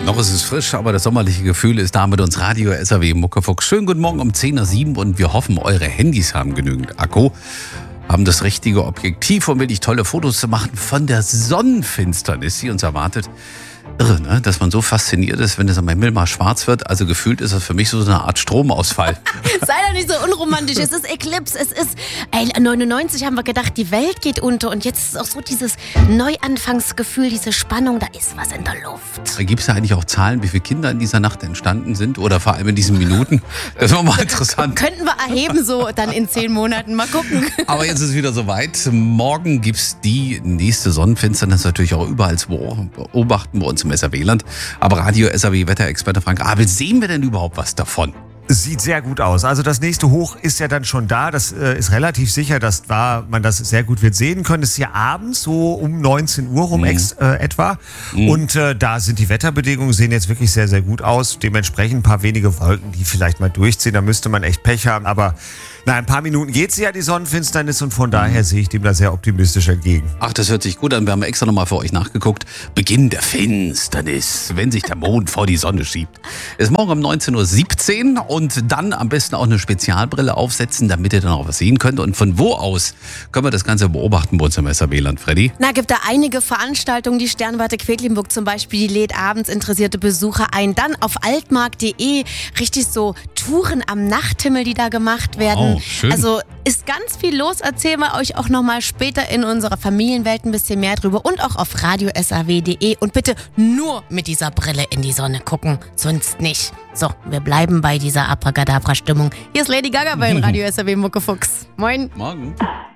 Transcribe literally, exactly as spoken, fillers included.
Noch ist es frisch, aber das sommerliche Gefühl ist da mit uns Radio S R W Muckefuchs. Schönen guten Morgen um zehn Uhr sieben und wir hoffen, eure Handys haben genügend Akku, haben das richtige Objektiv, um wirklich tolle Fotos zu machen von der Sonnenfinsternis, die uns erwartet. Irre, ne? Dass man so fasziniert ist, wenn es am Himmel mal schwarz wird. Also gefühlt ist das für mich so eine Art Stromausfall. Sei doch nicht so unromantisch. Es ist Eclipse. Es ist, ey, neunundneunzig haben wir gedacht, die Welt geht unter. Und jetzt ist auch so dieses Neuanfangsgefühl, diese Spannung, da ist was in der Luft. Gibt es da eigentlich auch Zahlen, wie viele Kinder in dieser Nacht entstanden sind? Oder vor allem in diesen Minuten? Das war mal interessant. Könnten wir erheben so dann in zehn Monaten. Mal gucken. Aber jetzt ist es wieder soweit. Morgen gibt es die nächste Sonnenfinsternis. Natürlich auch überall zu beobachten bei uns im S R W-Land. Aber Radio S R W-Wetterexperte Frank Abel, sehen wir denn überhaupt was davon? Sieht sehr gut aus. Also das nächste Hoch ist ja dann schon da. Das äh, ist relativ sicher, dass da man das sehr gut wird sehen können. Das ist ja abends so um neunzehn Uhr rum mhm. ex, äh, etwa. Mhm. Und äh, da sind die Wetterbedingungen, sehen jetzt wirklich sehr, sehr gut aus. Dementsprechend ein paar wenige Wolken, die vielleicht mal durchziehen. Da müsste man echt Pech haben. Aber na, ein paar Minuten geht sie ja, die Sonnenfinsternis. Und von daher sehe ich dem da sehr optimistisch entgegen. Ach, das hört sich gut an. Wir haben extra nochmal für euch nachgeguckt. Beginn der Finsternis, wenn sich der Mond vor die Sonne schiebt. Ist morgen um neunzehn Uhr siebzehn und dann am besten auch eine Spezialbrille aufsetzen, damit ihr dann auch was sehen könnt. Und von wo aus können wir das Ganze beobachten bei uns im S R W-Land, Freddy? Na, gibt da einige Veranstaltungen. Die Sternwarte Quedlinburg zum Beispiel, die lädt abends interessierte Besucher ein. Dann auf altmark punkt de richtig so Touren am Nachthimmel, die da gemacht werden. Wow, schön. Also ist ganz viel los. Erzählen wir euch auch nochmal später in unserer Familienwelt ein bisschen mehr drüber und auch auf radio s r w punkt de. Und bitte nur mit dieser Brille in die Sonne gucken, sonst nicht. So, wir bleiben bei dieser Abracadabra-Stimmung. Hier ist Lady Gaga bei Radio S R W Muckefuchs. Moin. Morgen.